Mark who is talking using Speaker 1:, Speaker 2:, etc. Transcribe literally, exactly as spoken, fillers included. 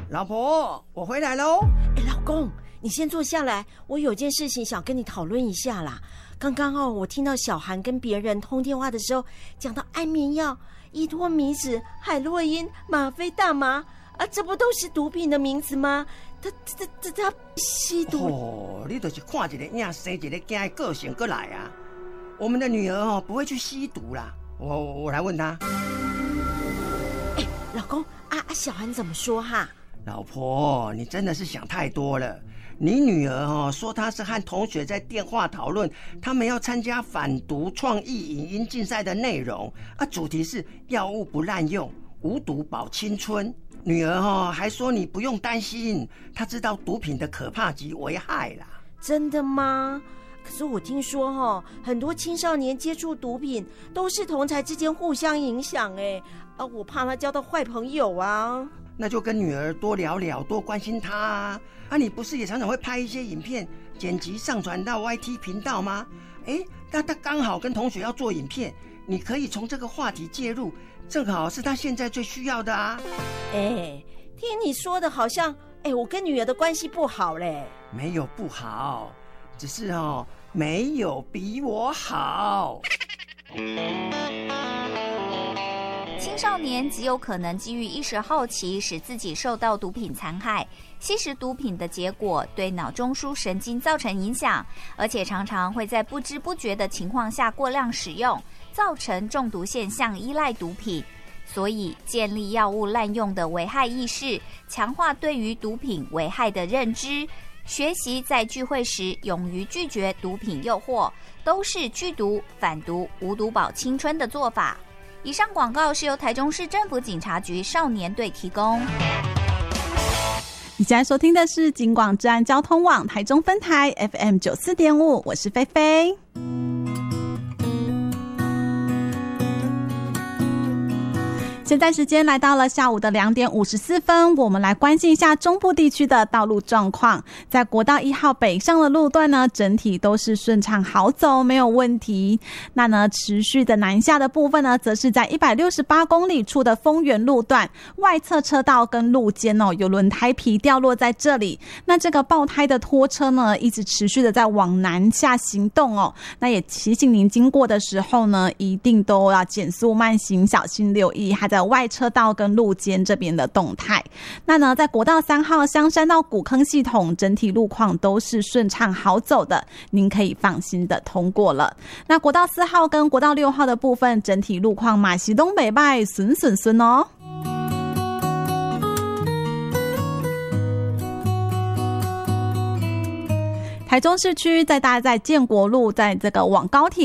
Speaker 1: 老婆，我回来喽。
Speaker 2: 哎，老公，你先坐下来，我有件事情想跟你讨论一下啦。刚刚哦，我听到小韩跟别人通电话的时候，讲到安眠药、依托米酯、海洛因、吗啡、大麻啊，这不都是毒品的名字吗？他他他他吸毒
Speaker 1: 哦，你就是看一个影生一个囝的个性过来啊。我们的女儿哦不会去吸毒啦，我我我来问她。
Speaker 2: 哎，老公啊啊，小韩怎么说哈？
Speaker 1: 老婆，你真的是想太多了。你女儿哦说她是和同学在电话讨论他们要参加反毒创意影音竞赛的内容啊，主题是药物不滥用，无毒保青春。女儿哦还说你不用担心，她知道毒品的可怕及危害啦。
Speaker 2: 真的吗？可是我听说哦，很多青少年接触毒品都是同侪之间互相影响哎，啊，我怕他交到坏朋友啊。
Speaker 1: 那就跟女儿多聊聊，多关心她啊！啊，你不是也常常会拍一些影片，剪辑上传到 Y T 频道吗？哎，那她刚好跟同学要做影片，你可以从这个话题介入，正好是她现在最需要的啊！
Speaker 2: 哎，听你说的好像，哎，我跟女儿的关系不好嘞。
Speaker 1: 没有不好，只是哦，没有比我好。
Speaker 3: 青少年极有可能基于一时好奇，使自己受到毒品残害。吸食毒品的结果对脑中枢神经造成影响，而且常常会在不知不觉的情况下过量使用，造成中毒现象，依赖毒品。所以建立药物滥用的危害意识，强化对于毒品危害的认知，学习在聚会时勇于拒绝毒品诱惑，都是拒毒、反毒、无毒保青春的做法。以上广告是由台中市政府警察局少年队提供。
Speaker 4: 你现在收听的是警广治安交通网台中分台 F M 九十四点五， 我是菲菲。现在时间来到了下午的两点五十四分，我们来关心一下中部地区的道路状况。在国道一号北上的路段呢，整体都是顺畅好走，没有问题。那呢，持续的南下的部分呢，则是在一百六十八公里处的丰原路段外侧车道跟路肩哦，有轮胎皮掉落在这里。那这个爆胎的拖车呢，一直持续的在往南下行动哦。那也提醒您经过的时候呢，一定都要减速慢行，小心留意它的外车道跟路肩这边的动态。那呢，在国道三号香山到古坑系统，整体路况都是顺畅好走的，您可以放心的通过了。那国道四号跟国道六号的部分，整体路况嘛是东北拜顺顺顺哦。台中市区在大家在建国路，在这个往高铁